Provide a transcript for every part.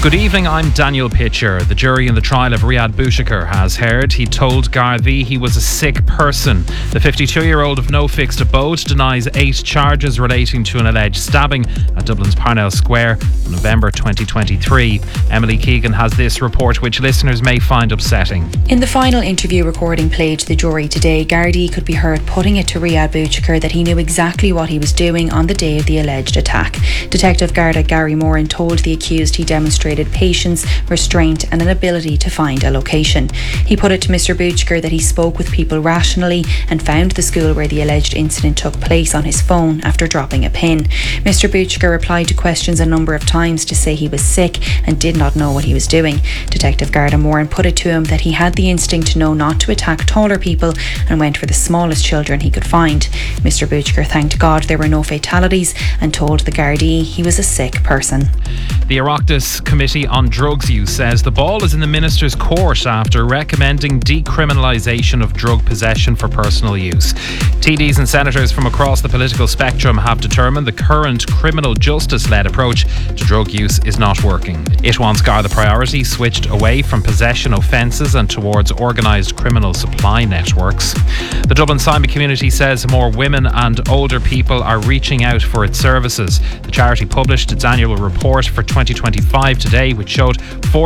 Good evening, I'm Daniel Pitcher. The jury in the trial of Riyad Bouchakir has heard he told Gardaí he was a sick person. The 52-year-old of no fixed abode denies 8 charges relating to an alleged stabbing at Dublin's Parnell Square in November 2023. Emily Keegan has this report, which listeners may find upsetting. In the final interview recording played to the jury today, Gardaí could be heard putting it to Riyad Bouchakir that he knew exactly what he was doing on the day of the alleged attack. Detective Garda Gary Moran told the accused he demonstrated patience, restraint and an ability to find a location. He put it to Mr Bouchakir that he spoke with people rationally and found the school where the alleged incident took place on his phone after dropping a pin. Mr Bouchakir replied to questions a number of times to say he was sick and did not know what he was doing. Detective Garda Moran put it to him that he had the instinct to know not to attack taller people and went for the smallest children he could find. Mr Bouchakir thanked God there were no fatalities and told the Gardaí he was a sick person. The Oireachtas Committee on Drugs Use says the ball is in the Minister's court after recommending decriminalisation of drug possession for personal use. TDs and senators from across the political spectrum have determined the current criminal justice-led approach to drug use is not working. It wants Garda priority switched away from possession offences and towards organised criminal supply networks. The Dublin Simon community says more women and older people are reaching out for its services. The charity published its annual report for 2025 today, which showed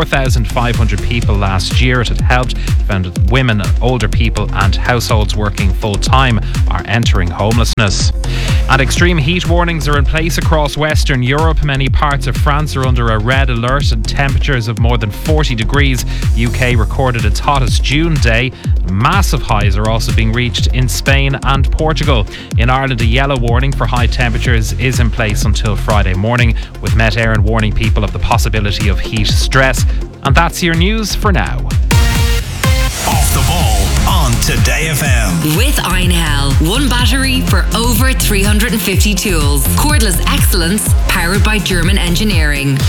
4,500 people last year it had helped. Found that women, older people and households working full-time are entering homelessness. And extreme heat warnings are in place across Western Europe. Many parts of France are under a red alert and temperatures of more than 40 degrees. UK recorded its hottest June day. Massive highs are also being reached in Spain and Portugal. In Ireland, a yellow warning for high temperatures is in place until Friday morning, with Met Éireann warning people of the possibility of heat stress. And that's your news for now. Off the ball on Today FM. With Einhell, one battery for over 350 tools. Cordless excellence powered by German engineering.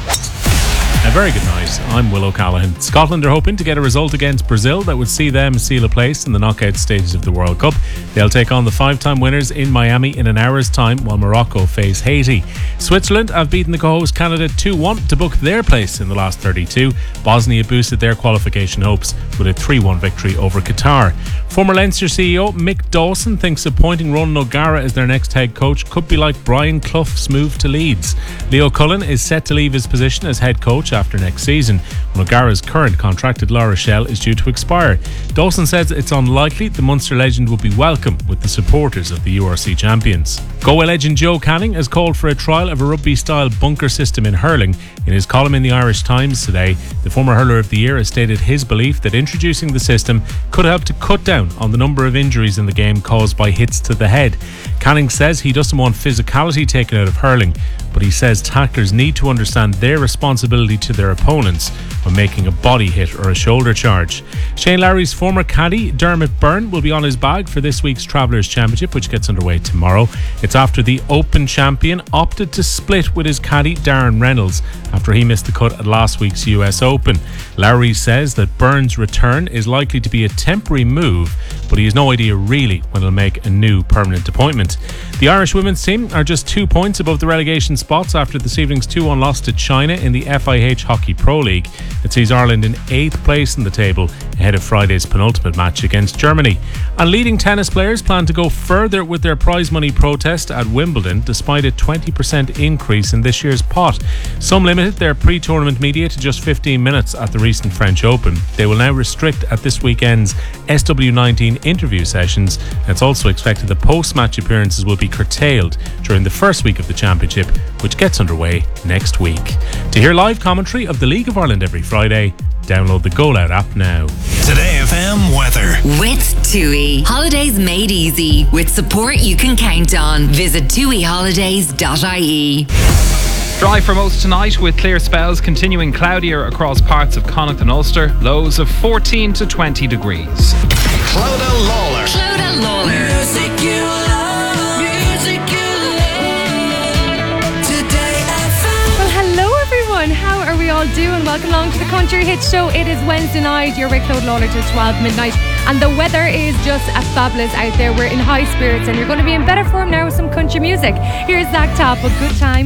A very good night. I'm Will O'Callaghan. Scotland are hoping to get a result against Brazil that would see them seal a place in the knockout stages of the World Cup. They'll take on the 5-time winners in Miami in an hour's time, while Morocco face Haiti. Switzerland have beaten the co-host Canada 2-1 to book their place in the last 32. Bosnia boosted their qualification hopes with a 3-1 victory over Qatar. Former Leinster CEO Mick Dawson thinks appointing Ronan O'Gara as their next head coach could be like Brian Clough's move to Leeds. Leo Cullen is set to leave his position as head coach after next season, when O'Gara's current contract at La Rochelle is due to expire. Dawson says it's unlikely the Munster legend will be welcome with the supporters of the URC champions. Galway legend Joe Canning has called for a trial of a rugby-style bunker system in hurling. In his column in the Irish Times today, the former hurler of the year has stated his belief that introducing the system could help to cut down on the number of injuries in the game caused by hits to the head. Canning says he doesn't want physicality taken out of hurling, but he says tacklers need to understand their responsibility to their opponents when making a body hit or a shoulder charge. Shane Lowry's former caddy Dermot Byrne will be on his bag for this week's Travellers Championship, which gets underway tomorrow. It's after the Open champion opted to split with his caddy Darren Reynolds after he missed the cut at last week's US Open. Lowry says that Byrne's return is likely to be a temporary move, but he has no idea really when he'll make a new permanent appointment. The Irish women's team are just 2 points above the relegation spots after this evening's 2-1 loss to China in the FIH Hockey Pro League. It sees Ireland in 8th place in the table ahead of Friday's penultimate match against Germany. And leading tennis players plan to go further with their prize money protest at Wimbledon despite a 20% increase in this year's pot. Some limited their pre-tournament media to just 15 minutes at the recent French Open. They will now restrict at this weekend's SW19 interview sessions. It's also expected that post-match appearances will be curtailed during the first week of the championship, which gets underway next week. To hear live commentary of the League of Ireland every Friday, download the Go Loud app now. Today FM weather. With TUI. Holidays made easy. With support you can count on. Visit tuiholidays.ie. Dry for most tonight with clear spells continuing cloudier across parts of Connacht and Ulster. Lows of 14 to 20 degrees. Clodagh Lawler. Clodagh Lawler. Music you love. Music you love. Today FM. Well, hello everyone. How are we all doing? Welcome along to the Country Hit Show. It is Wednesday night. You're with Clodagh Lawler till 12 midnight. And the weather is just fabulous out there. We're in high spirits and you're going to be in better form now with some country music. Here's Zach Top with Good Time.